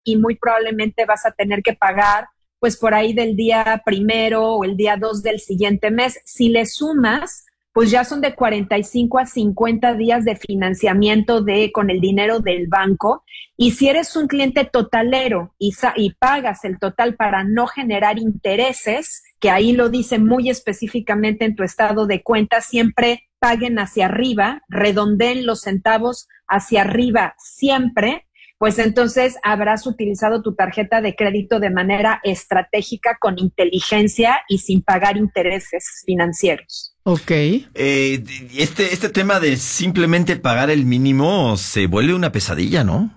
y muy probablemente vas a tener que pagar pues por ahí del día 1 o el día 2 del siguiente mes. Si le sumas, pues ya son de 45 a 50 días de financiamiento con el dinero del banco. Y si eres un cliente totalero y pagas el total para no generar intereses, que ahí lo dice muy específicamente en tu estado de cuenta, siempre paguen hacia arriba, redondeen los centavos hacia arriba siempre, pues entonces habrás utilizado tu tarjeta de crédito de manera estratégica, con inteligencia y sin pagar intereses financieros. Ok. Este tema de simplemente pagar el mínimo se vuelve una pesadilla, ¿no?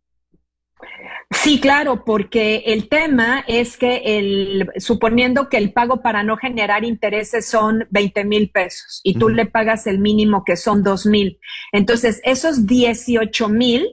Sí, claro, porque el tema es que suponiendo que el pago para no generar intereses son 20,000 pesos y tú le pagas el mínimo, que son 2,000. Entonces, esos 18,000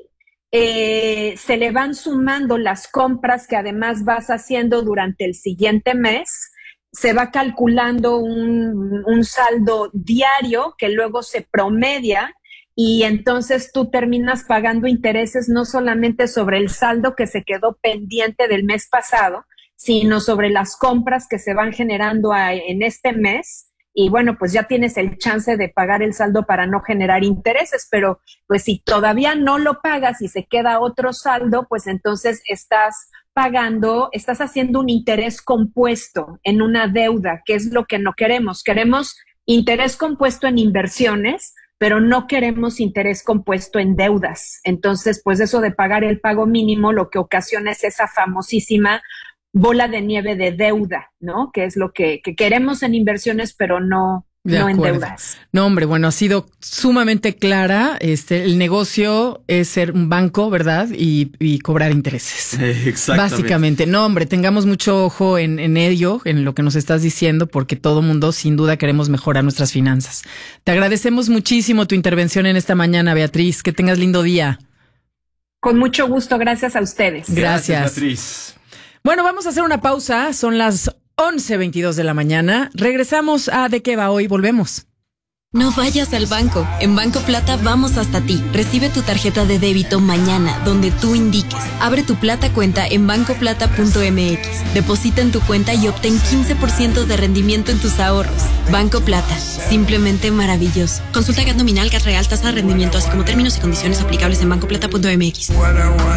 se le van sumando las compras que además vas haciendo durante el siguiente mes. Se va calculando un saldo diario que luego se promedia, y entonces tú terminas pagando intereses no solamente sobre el saldo que se quedó pendiente del mes pasado, sino sobre las compras que se van generando en este mes. Y bueno, pues ya tienes el chance de pagar el saldo para no generar intereses, pero pues si todavía no lo pagas y se queda otro saldo, pues entonces estás haciendo un interés compuesto en una deuda, que es lo que no queremos. Queremos interés compuesto en inversiones, pero no queremos interés compuesto en deudas. Entonces, pues eso de pagar el pago mínimo lo que ocasiona es esa famosísima bola de nieve de deuda, ¿no? Que es lo que queremos en inversiones, pero no en deudas. No, hombre, bueno, ha sido sumamente clara. El negocio es ser un banco, ¿verdad? Y cobrar intereses. Exactamente. Básicamente. No, hombre, tengamos mucho ojo en ello, en lo que nos estás diciendo, porque todo mundo sin duda queremos mejorar nuestras finanzas. Te agradecemos muchísimo tu intervención en esta mañana, Beatriz. Que tengas lindo día. Con mucho gusto, gracias a ustedes. Gracias, Beatriz. Bueno, vamos a hacer una pausa. Son las 11:22 de la mañana. Regresamos a ¿De qué va hoy? Volvemos. No vayas al banco. En Banco Plata vamos hasta ti. Recibe tu tarjeta de débito mañana, donde tú indiques. Abre tu Plata cuenta en bancoplata.mx. Deposita en tu cuenta y obtén 15% de rendimiento en tus ahorros. Banco Plata. Simplemente maravilloso. Consulta GAT nominal, GAT real, tasa de rendimiento, así como términos y condiciones aplicables en bancoplata.mx.